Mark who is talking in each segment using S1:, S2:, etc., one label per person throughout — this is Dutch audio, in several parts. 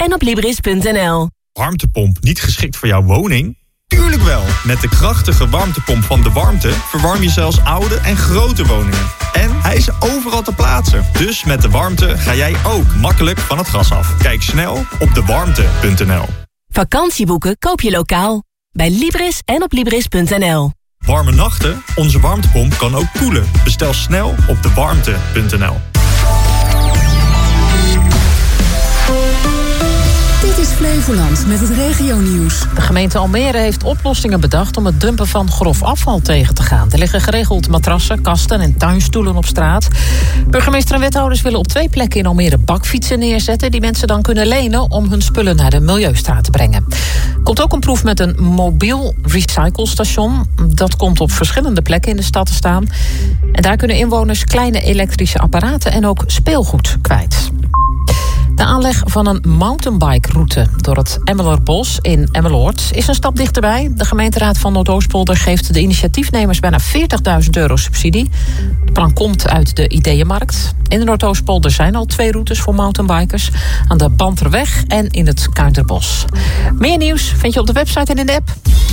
S1: en op Libris.nl.
S2: Warmtepomp niet geschikt voor jouw woning? Tuurlijk wel! Met de krachtige warmtepomp van De Warmte verwarm je zelfs oude en grote woningen. En hij is overal te plaatsen. Dus met De Warmte ga jij ook makkelijk van het gas af. Kijk snel op dewarmte.nl.
S1: Vakantieboeken koop je lokaal. Bij Libris en op Libris.nl.
S2: Warme nachten? Onze warmtepomp kan ook koelen. Bestel snel op dewarmte.nl.
S3: Dit is Flevoland met het regionieuws.
S4: De gemeente Almere heeft oplossingen bedacht om het dumpen van grof afval tegen te gaan. Er liggen geregeld matrassen, kasten en tuinstoelen op straat. Burgemeester en wethouders willen op 2 plekken in Almere bakfietsen neerzetten die mensen dan kunnen lenen om hun spullen naar de Milieustraat te brengen. Er komt ook een proef met een mobiel recyclestation. Dat komt op verschillende plekken in de stad te staan. En daar kunnen inwoners kleine elektrische apparaten en ook speelgoed kwijt. De aanleg van een mountainbike-route door het Emmeloordbos in Emmeloord is een stap dichterbij. De gemeenteraad van Noordoostpolder geeft de initiatiefnemers bijna €40.000 subsidie. Het plan komt uit de Ideeënmarkt. In de Noordoostpolder zijn al 2 routes voor mountainbikers. Aan de Banterweg en in het Kuinterbos. Meer nieuws vind je op de website en in de app.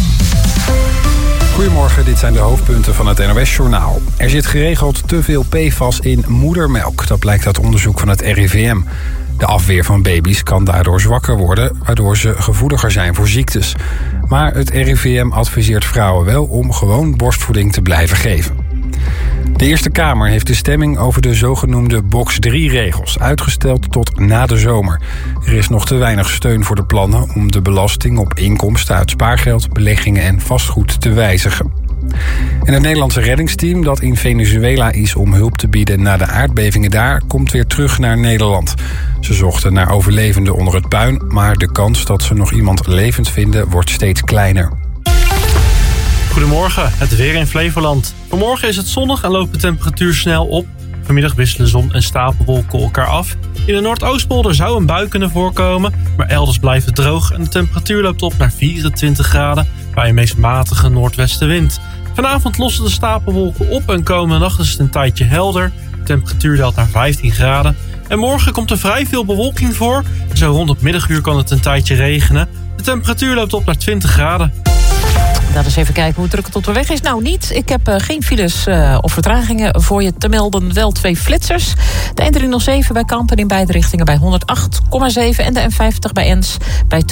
S5: Goedemorgen, dit zijn de hoofdpunten van het NOS-journaal. Er zit geregeld te veel PFAS in moedermelk. Dat blijkt uit onderzoek van het RIVM. De afweer van baby's kan daardoor zwakker worden, waardoor ze gevoeliger zijn voor ziektes. Maar het RIVM adviseert vrouwen wel om gewoon borstvoeding te blijven geven. De Eerste Kamer heeft de stemming over de zogenoemde box 3-regels uitgesteld tot na de zomer. Er is nog te weinig steun voor de plannen om de belasting op inkomsten uit spaargeld, beleggingen en vastgoed te wijzigen. En het Nederlandse reddingsteam dat in Venezuela is om hulp te bieden na de aardbevingen daar, komt weer terug naar Nederland. Ze zochten naar overlevenden onder het puin, maar de kans dat ze nog iemand levend vinden wordt steeds kleiner.
S6: Goedemorgen, het weer in Flevoland. Vanmorgen is het zonnig en loopt de temperatuur snel op. Vanmiddag wisselen zon en stapelwolken elkaar af. In de Noordoostpolder zou een bui kunnen voorkomen, maar elders blijft het droog en de temperatuur loopt op naar 24 graden bij een meest matige noordwestenwind. Vanavond lossen de stapelwolken op en komende nacht is het een tijdje helder. De temperatuur daalt naar 15 graden. En morgen komt er vrij veel bewolking voor. Zo rond het middaguur kan het een tijdje regenen. De temperatuur loopt op naar 20 graden.
S4: Laten we eens even kijken hoe druk het op de weg is. Nou, niet. Ik heb geen files of vertragingen voor je te melden. Wel 2 flitsers. De N307 bij Kampen in beide richtingen bij 108,7. En de N50 bij Ens bij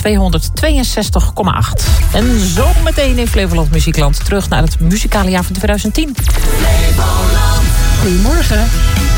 S4: 262,8. En zo meteen in Flevoland Muziekland terug naar het muzikale jaar van 2010.
S3: Flevoland. Goedemorgen.